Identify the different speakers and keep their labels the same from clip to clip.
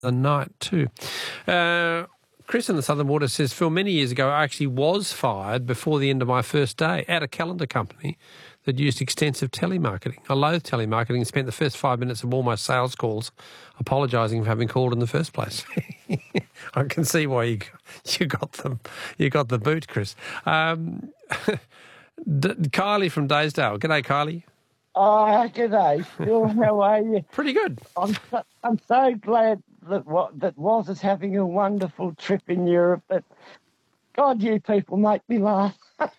Speaker 1: the night too. Chris in the Southern Water says, Phil, many years ago I actually was fired before the end of my first day at a calendar company that used extensive telemarketing. I loathed telemarketing and spent the first 5 minutes of all my sales calls apologising for having called in the first place. I can see why you got the boot, Chris. Kylie from Daysdale. G'day, Kylie.
Speaker 2: Oh, g'day, Phil. How are you?
Speaker 1: Pretty good.
Speaker 2: I'm so glad that Woz is having a wonderful trip in Europe. But God, you people make me laugh.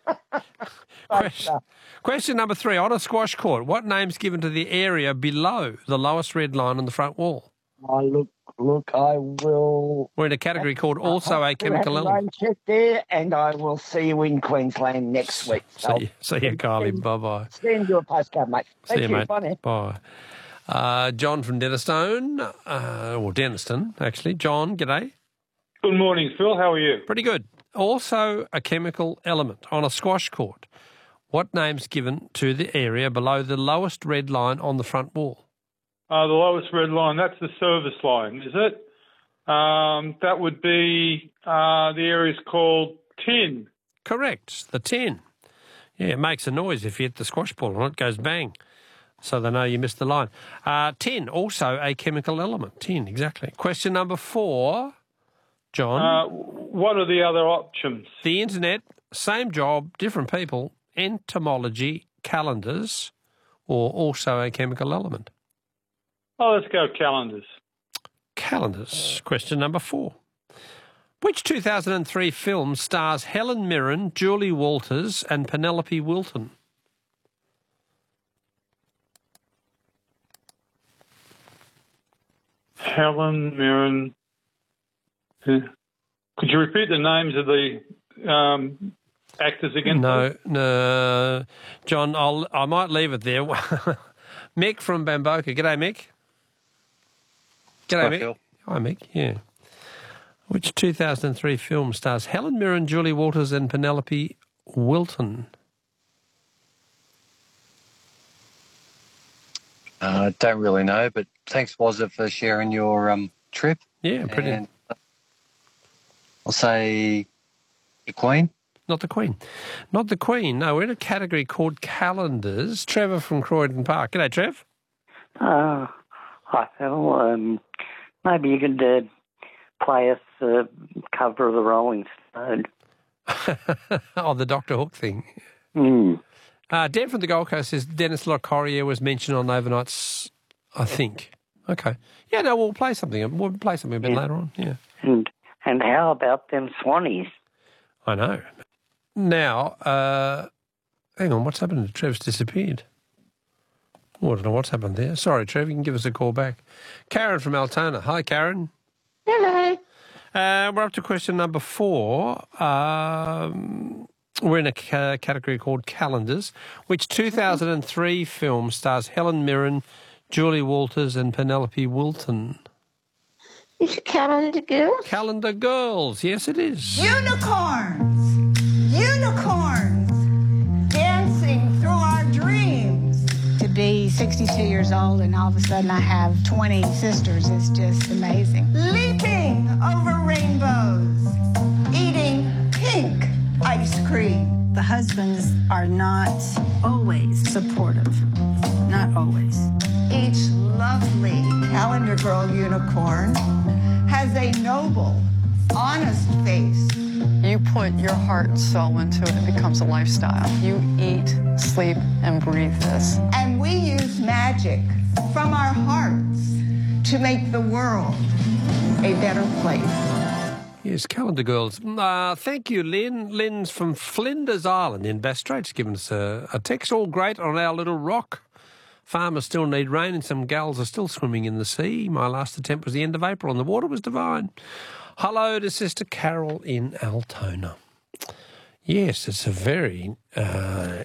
Speaker 1: Question number 3. On a squash court, what name's given to the area below the lowest red line on the front wall?
Speaker 2: Oh, look, I will...
Speaker 1: We're in a category called also a chemical element.
Speaker 2: Check there, and I will see you in Queensland next week.
Speaker 1: See you, Kylie. Bye-bye.
Speaker 2: Send you a postcard, mate.
Speaker 1: See you, mate.
Speaker 2: Bye now.
Speaker 1: Bye. John from Denniston, or Denniston, actually. John, g'day.
Speaker 3: Good morning, Phil. How are you?
Speaker 1: Pretty good. Also a chemical element on a squash court. What name's given to the area below the lowest red line on the front wall?
Speaker 3: The lowest red line, that's the service line, is it? That would be, the area's called tin.
Speaker 1: Correct, the tin. Yeah, it makes a noise if you hit the squash ball on it, goes bang. So they know you missed the line. Tin, also a chemical element. Tin, exactly. Question number 4, John.
Speaker 3: What are the other options?
Speaker 1: The internet, same job, different people, entomology, calendars, or also a chemical element.
Speaker 3: Oh, let's go calendars.
Speaker 1: Calendars. Question number 4. Which 2003 film stars Helen Mirren, Julie Walters and Penelope Wilton?
Speaker 3: Helen Mirren. Could you repeat the names of the actors again?
Speaker 1: No. John, I might leave it there. Mick from Bamboka. G'day, Mick. G'day, Mick.
Speaker 4: Phil.
Speaker 1: Hi, Mick. Yeah. Which 2003 film stars Helen Mirren, Julie Walters and Penelope Wilton?
Speaker 4: Don't really know, but thanks, Wazza, for sharing your trip.
Speaker 1: Yeah, pretty.
Speaker 4: And I'll say the Queen.
Speaker 1: Not the Queen. Not the Queen. No, we're in a category called calendars. Trevor from Croydon Park. G'day, Trev.
Speaker 5: Hi, Phil. Maybe you could play us a cover of the Rolling Stones.
Speaker 1: Oh, the Dr. Hook thing. Dan from the Gold Coast says Dennis Locorrier was mentioned on Overnights, I think. Okay. Yeah, no, we'll play something. We'll play something a bit later on, yeah.
Speaker 5: And how about them Swannies?
Speaker 1: I know. Now, hang on, what's happened? Trev's disappeared. Oh, I don't know what's happened there. Sorry, Trev, you can give us a call back. Karen from Altona. Hi, Karen.
Speaker 6: Hello.
Speaker 1: We're up to question number 4. We're in a category called calendars. Which 2003 film stars Helen Mirren, Julie Walters and Penelope Wilton?
Speaker 6: Is it Calendar Girls?
Speaker 1: Calendar Girls. Yes, it is.
Speaker 7: Unicorns! Unicorns! Dancing through our dreams.
Speaker 8: To be 62 years old and all of a sudden I have 20 sisters is just amazing.
Speaker 7: Leaping over rainbows. Eating pink ice cream.
Speaker 9: The husbands are not always supportive. Not always.
Speaker 7: Each lovely calendar girl unicorn has a noble, honest face.
Speaker 10: You put your heart and soul into it, it becomes a lifestyle. You eat, sleep, and breathe this.
Speaker 7: And we use magic from our hearts to make the world a better place.
Speaker 1: Yes, Calendar Girls. Thank you, Lynn. Lynn's from Flinders Island in Bass Strait's given us a text. All great on our little rock. Farmers still need rain and some gulls are still swimming in the sea. My last attempt was the end of April and the water was divine. Hello to Sister Carol in Altona. Yes, it's a very